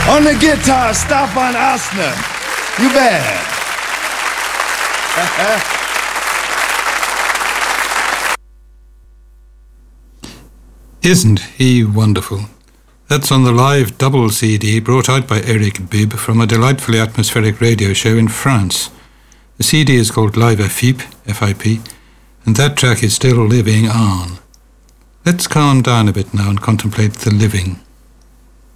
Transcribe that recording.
On the guitar, Stefan Asner. You bet. Isn't he wonderful? That's on the live double CD brought out by Eric Bibb from a delightfully atmospheric radio show in France. The CD is called Live FIP, F-I-P, and that track is still living on. Let's calm down a bit now and contemplate the living.